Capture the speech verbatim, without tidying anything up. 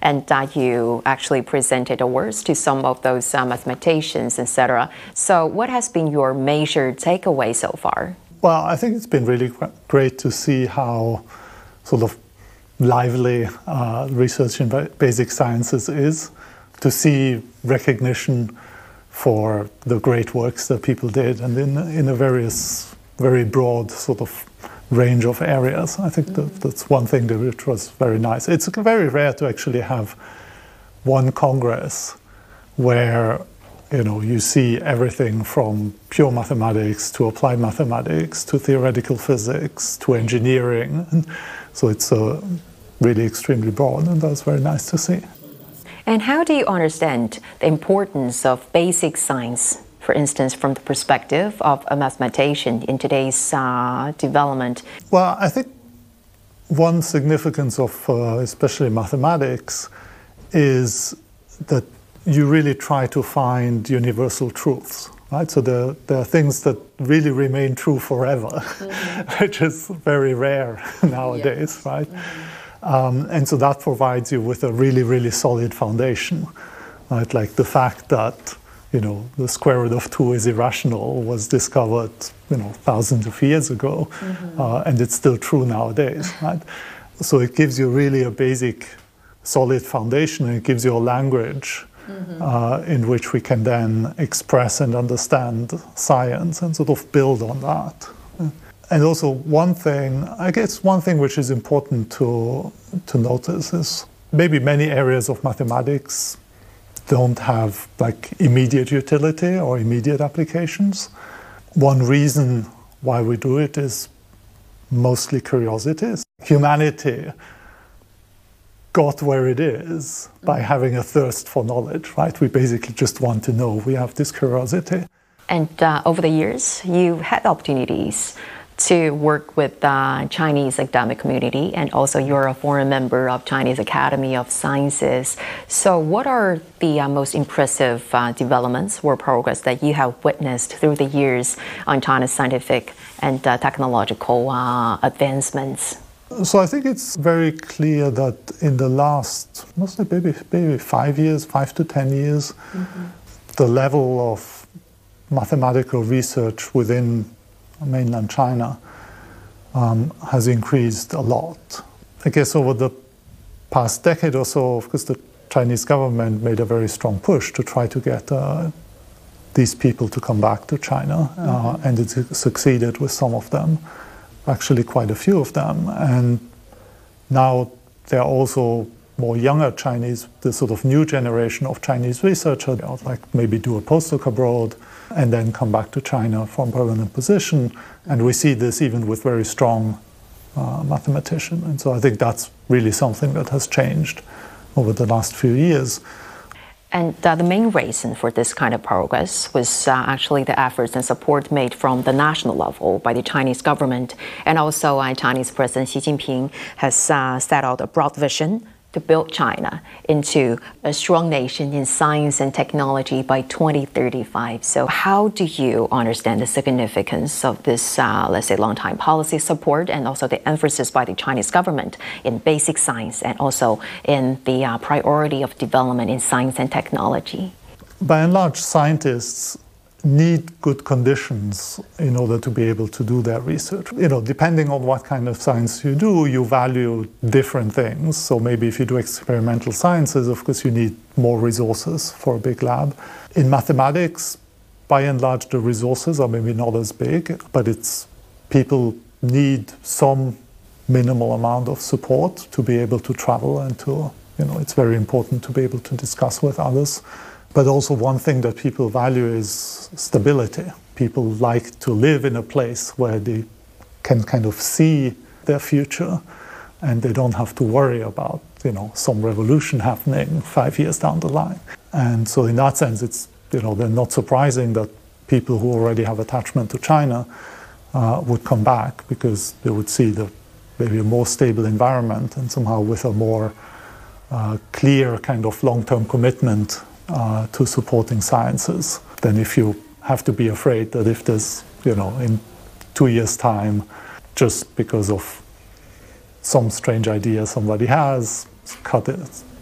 and uh, you actually presented awards to some of those uh, mathematicians, et cetera. So what has been your major takeaway so far? Well, I think it's been really great to see how sort of lively uh, research in basic sciences is, to see recognition for the great works that people did, and in, in a various, very broad sort of range of areas. I think that that's one thing that which was very nice. It's very rare to actually have one congress where, you know, you see everything from pure mathematics to applied mathematics to theoretical physics to engineering. And so it's uh, really extremely broad, and that's very nice to see. And how do you understand the importance of basic science, for instance, from the perspective of a mathematician in today's uh, development? Well, I think one significance of uh, especially mathematics is that you really try to find universal truths, right? So there, there are things that really remain true forever, mm-hmm. which is very rare nowadays, yes. right? Mm-hmm. Um, and so that provides you with a really, really solid foundation, right? Like the fact that, you know, the square root of two is irrational was discovered, you know, thousands of years ago, mm-hmm. uh, and it's still true nowadays, right? So it gives you really a basic, solid foundation, and it gives you a language mm-hmm. uh, in which we can then express and understand science and sort of build on that. And also one thing, I guess one thing which is important to, to notice is maybe many areas of mathematics don't have like immediate utility or immediate applications. One reason why we do it is mostly curiosity. Humanity got where it is by having a thirst for knowledge, right? We basically just want to know. We have this curiosity. And uh, over the years, you've had opportunities to work with the uh, Chinese academic community, and also you're a foreign member of Chinese Academy of Sciences. So what are the uh, most impressive uh, developments or progress that you have witnessed through the years on China's scientific and uh, technological uh, advancements? So I think it's very clear that in the last, mostly maybe, maybe five years, five to ten years, mm-hmm. the level of mathematical research within mainland China um, has increased a lot. I guess over the past decade or so, of course, the Chinese government made a very strong push to try to get uh, these people to come back to China, uh, mm-hmm. and it succeeded with some of them, actually quite a few of them. And now there are also more younger Chinese, the sort of new generation of Chinese researchers, like maybe do a postdoc abroad and then come back to China from permanent position. And we see this even with very strong uh, mathematicians. And so I think that's really something that has changed over the last few years. And uh, the main reason for this kind of progress was uh, actually the efforts and support made from the national level by the Chinese government. And also uh, Chinese President Xi Jinping has uh, set out a broad vision to build China into a strong nation in science and technology by twenty thirty-five. So how do you understand the significance of this, uh, let's say, long-time policy support, and also the emphasis by the Chinese government in basic science, and also in the uh, priority of development in science and technology? By and large, scientists need good conditions in order to be able to do their research. You know, depending on what kind of science you do, you value different things. So maybe if you do experimental sciences, of course, you need more resources for a big lab. In mathematics, by and large, the resources are maybe not as big, but it's people need some minimal amount of support to be able to travel and to, you know, it's very important to be able to discuss with others. But also one thing that people value is stability. People like to live in a place where they can kind of see their future and they don't have to worry about, you know, some revolution happening five years down the line. And so in that sense, it's, you know, they're not surprising that people who already have attachment to China uh, would come back, because they would see the maybe a more stable environment and somehow with a more uh, clear kind of long-term commitment Uh, to supporting sciences, than if you have to be afraid that if there's, you know, in two years' time, just because of some strange idea somebody has, cut it,